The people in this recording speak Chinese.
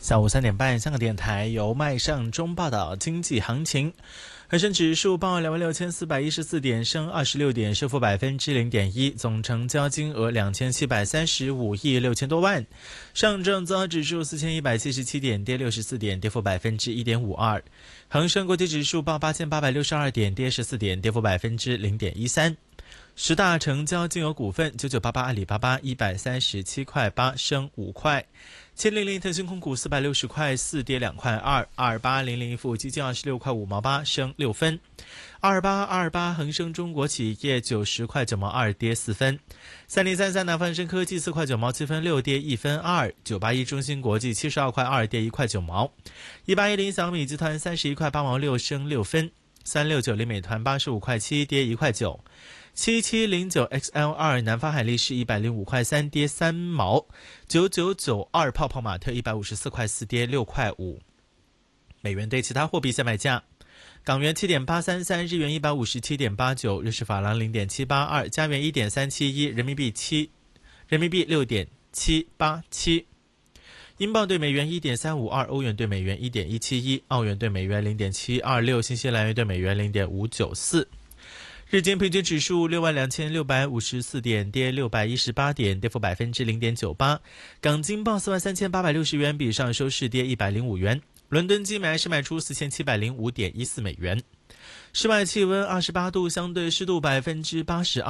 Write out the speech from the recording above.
下午3点半，香港电台由麦尚中报道经济行情。恒生指数报26,414点，升26点，升幅0.1%，总成交金额2735亿6千多万。上证综合指数4177点，跌64点，跌幅1.52%。恒生国际指数报8862点，跌14点，跌幅0.13%。十大成交金额股份：9988阿里巴巴137块8，升5块；700腾讯控股460块4，跌2块2；28001富基金26块5毛8，升6分；2828恒生中国企业90块9毛2，跌4分；3033南方生科技4块9毛7分6，跌1分2；981中芯国际72块2，跌1块9毛；1810小米集团31块8毛6，升6分；3690美团85块7，跌1块9；7709XL2南方海力士105块3，跌3毛；9992泡泡玛特154块4，跌6块5。美元对其他货币现卖价：港元7.833，日元157.89，瑞士法郎0.782，加元1.371，人民币6.787，英镑对美元1.352，欧元对美元1.171，澳元对美元0.726，新西兰元对美元0.594。日经平均指数62,654点，跌618点，跌幅0.98%。港金报43,860元，比上收市跌105元。伦敦金买是卖出4705.14美元。室外气温28度，相对湿度82%。